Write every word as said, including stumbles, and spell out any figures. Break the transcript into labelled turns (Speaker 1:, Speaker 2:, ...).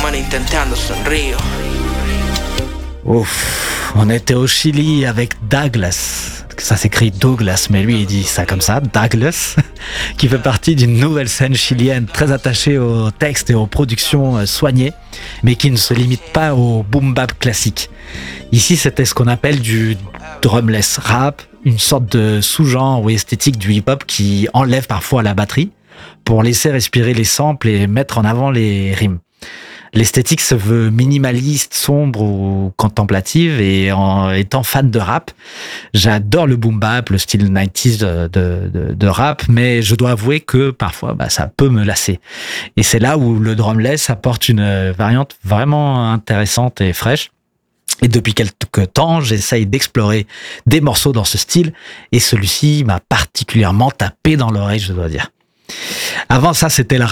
Speaker 1: semana intentando sonrío.
Speaker 2: Ouf, on était au Chili avec Douglas. Ça s'écrit Douglas, mais lui il dit ça comme ça, Douglas, qui fait partie d'une nouvelle scène chilienne très attachée aux textes et aux productions soignées, mais qui ne se limite pas au boom bap classique. Ici, c'était ce qu'on appelle du drumless rap, une sorte de sous-genre ou esthétique du hip-hop qui enlève parfois la batterie pour laisser respirer les samples et mettre en avant les rimes. L'esthétique se veut minimaliste, sombre ou contemplative, et en étant fan de rap, j'adore le boom bap, le style quatre-vingt-dix de, de, de, de rap, mais je dois avouer que parfois bah, ça peut me lasser. Et c'est là où le drumless apporte une variante vraiment intéressante et fraîche. Et depuis quelques temps, j'essaye d'explorer des morceaux dans ce style, et celui-ci m'a particulièrement tapé dans l'oreille, je dois dire. Avant ça, c'était la